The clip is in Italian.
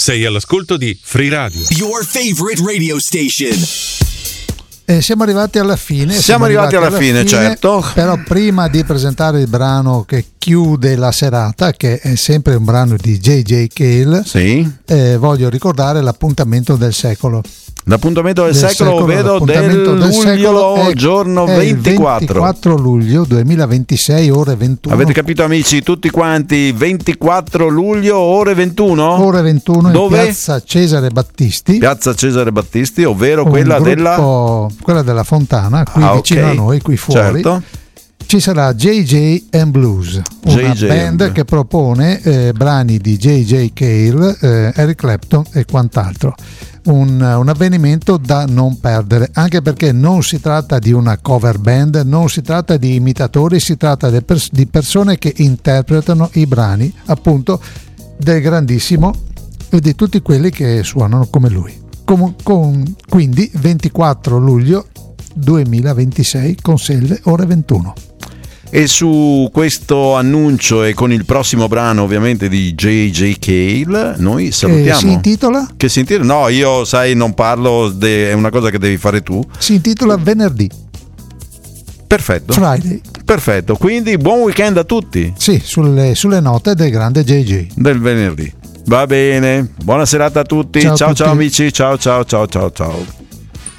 Sei all'ascolto di Free Radio, your favorite radio station. Siamo arrivati alla fine. Siamo arrivati alla fine, certo. Però prima di presentare il brano che chiude la serata, che è sempre un brano di J.J. Cale, sì. Voglio ricordare l'appuntamento del secolo. L'appuntamento del secolo, vedo, del luglio, giorno 24. 24 luglio 2026, ore 21. Avete capito, amici, tutti quanti? 24 luglio, ore 21? Ore 21. Dove? In piazza Cesare Battisti. Piazza Cesare Battisti, ovvero quella della Fontana, qui vicino a noi, qui fuori. Certo. Ci sarà JJ and Blues, una band che propone brani di J.J. Cale, Eric Clapton e quant'altro. Un avvenimento da non perdere, anche perché non si tratta di una cover band, non si tratta di imitatori, si tratta di persone che interpretano i brani, appunto, del grandissimo e di tutti quelli che suonano come lui. Quindi 24 luglio 2026 con Selle, ore 21. E su questo annuncio e con il prossimo brano ovviamente di J.J. Cale noi salutiamo. Si intitola? Che si intitola? No, io sai non parlo, è una cosa che devi fare tu. Si intitola Venerdì. Perfetto. Friday. Perfetto, quindi buon weekend a tutti. Sì, sulle note del grande JJ. Del venerdì. Va bene, buona serata a tutti. Ciao tutti. amici, ciao.